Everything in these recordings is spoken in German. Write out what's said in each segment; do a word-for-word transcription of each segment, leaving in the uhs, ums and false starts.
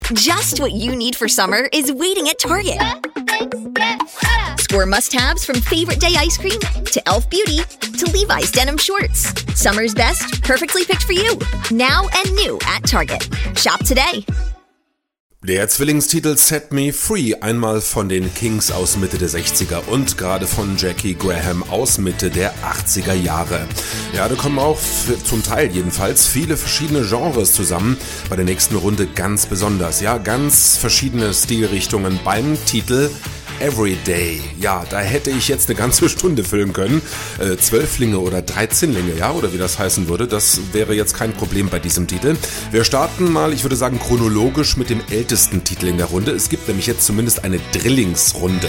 Just what you need for summer is waiting at Target. Score must-haves from Favorite Day ice cream to e l f Beauty to Levi's denim shorts. Summer's best, perfectly picked for you. Now and new at Target. Shop today. Der Zwillingstitel Set Me Free, einmal von den Kings aus Mitte der sechziger und gerade von Jackie Graham aus Mitte der achtziger Jahre. Ja, da kommen auch für, zum Teil jedenfalls viele verschiedene Genres zusammen, bei der nächsten Runde ganz besonders. Ja, ganz verschiedene Stilrichtungen beim Titel Everyday. Ja, da hätte ich jetzt eine ganze Stunde füllen können. Äh, Zwölflinge oder Dreizehnlinge, ja, oder wie das heißen würde, das wäre jetzt kein Problem bei diesem Titel. Wir starten mal, ich würde sagen, chronologisch mit dem ältesten Titel in der Runde. Es gibt nämlich jetzt zumindest eine Drillingsrunde.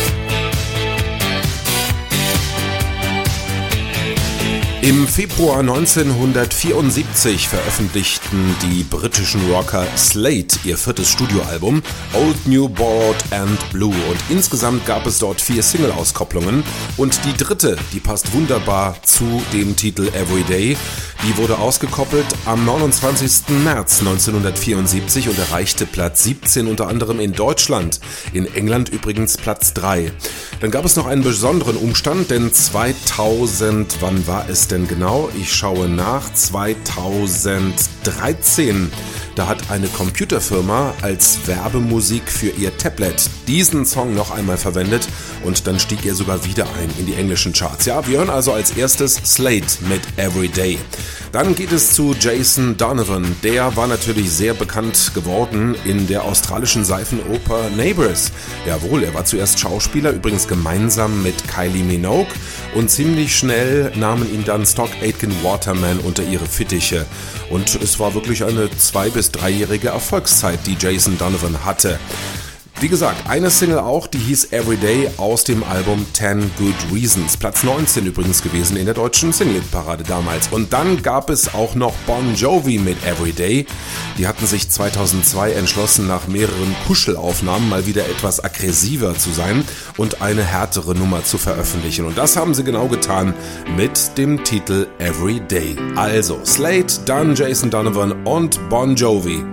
Im Februar neunzehnhundertvierundsiebzig veröffentlichten die britischen Rocker Slade ihr viertes Studioalbum Old New Bored and Blue und insgesamt gab es dort vier Single-Auskopplungen und die dritte, die passt wunderbar zu dem Titel Everyday, die wurde ausgekoppelt am neunundzwanzigsten März neunzehnhundertvierundsiebzig und erreichte Platz siebzehn, unter anderem in Deutschland, in England übrigens Platz drei. Dann gab es noch einen besonderen Umstand, denn zweitausend, wann war es denn genau? Ich schaue nach, zweitausenddreizehn, da hat eine Computerfirma als Werbemusik für ihr Tablet diesen Song noch einmal verwendet und dann stieg er sogar wieder ein in die englischen Charts. Ja, wir hören also als erstes Slade mit Everyday. Dann geht es zu Jason Donovan. Der war natürlich sehr bekannt geworden in der australischen Seifenoper Neighbours. Jawohl, er war zuerst Schauspieler, übrigens gemeinsam mit Kylie Minogue und ziemlich schnell nahmen ihn dann Stock Aitken Waterman unter ihre Fittiche. Und es war wirklich eine zwei- bis dreijährige Erfolgszeit, die Jason Donovan hatte. Wie gesagt, eine Single auch, die hieß Everyday aus dem Album ten Good Reasons. Platz neunzehn übrigens gewesen in der deutschen Single-Parade damals. Und dann gab es auch noch Bon Jovi mit Everyday. Die hatten sich zweitausendzwei entschlossen, nach mehreren Kuschelaufnahmen mal wieder etwas aggressiver zu sein und eine härtere Nummer zu veröffentlichen. Und das haben sie genau getan mit dem Titel Everyday. Also Slade, dann Jason Donovan und Bon Jovi